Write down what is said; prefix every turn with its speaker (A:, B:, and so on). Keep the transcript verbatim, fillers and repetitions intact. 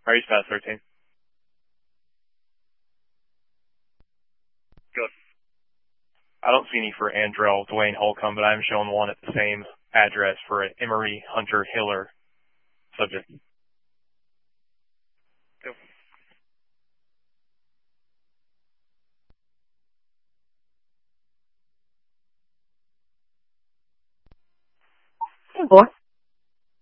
A: Are you status thirteen? Good. I don't see any for Andrell Dwayne Holcomb, but I'm showing one at the same address for an Emery Hunter Hiller subject. Go.
B: Hey, boy.